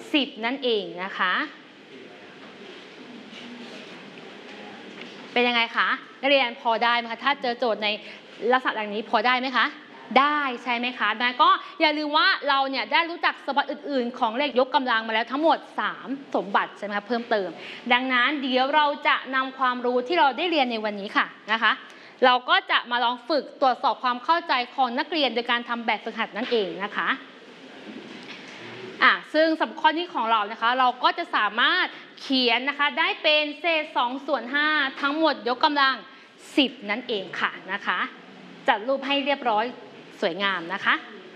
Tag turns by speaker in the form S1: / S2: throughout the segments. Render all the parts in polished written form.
S1: 10นั่นเองนะคะเป็นยังไงคะนักเรียนพอได้ไหมคะถ้าเจอโจทย์ในลักษณะอย่างนี้พอได้ไหมคะได้ใช่ไหมคะแล้วก็อย่าลืมว่าเราเนี่ยได้รู้จักสมบัติอื่นๆของเลขยกกำลังมาแล้วทั้งหมด3สมบัติใช่ไหมคะเพิ่มเติมดังนั้นเดี๋ยวเราจะนำความรู้ที่เราได้เรียนในวันนี้ค่ะนะคะเราก็จะมาลองฝึกตรวจสอบความเข้าใจของนักเรียนโดยการทำแบบฝึกหัดนั่นเองนะคะซึ่งสำหรับข้อนี้ของเรานะคะเราก็จะสามารถเขียนนะคะได้เป็นเศษ2/5ทั้งหมดยกกำลัง10นั่นเองค่ะนะคะจัดรูปให้เรียบร้อยสวยงามนะคะ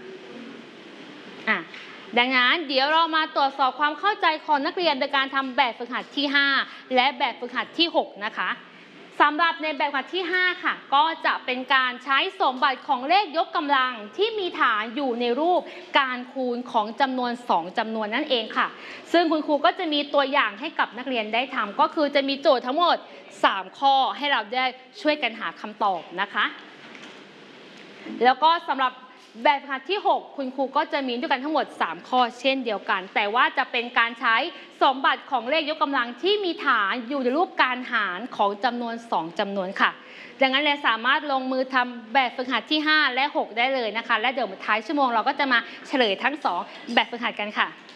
S1: ดังนั้นเดี๋ยวเรามาตรวจสอบความเข้าใจของนักเรียนโดยการทำแบบฝึกหัดที่5และแบบฝึกหัดที่6นะคะสำหรับในแบบฝึกหัดที่5ค่ะก็จะเป็นการใช้สมบัติของเลขยกกำลังที่มีฐานอยู่ในรูปการคูณของจำนวน2จำนวนนั่นเองค่ะซึ่งคุณครูก็จะมีตัวอย่างให้กับนักเรียนได้ทำก็คือจะมีโจทย์ทั้งหมด3ข้อให้เราได้ช่วยกันหาคำตอบนะคะแล้วก็สำหรับแบบฝึกหัดที่6คุณครูก็จะมีด้วยกันทั้งหมด3ข้อเช่นเดียวกันแต่ว่าจะเป็นการใช้สมบัติของเลขยกกำลังที่มีฐานอยู่ในรูปการหารของจำนวน2จำนวนค่ะดังนั้นเราสามารถลงมือทำแบบฝึกหัดที่5และ6ได้เลยนะคะและเดี๋ยวท้ายชั่วโมงเราก็จะมาเฉลยทั้ง2แบบฝึกหัดกันค่ะ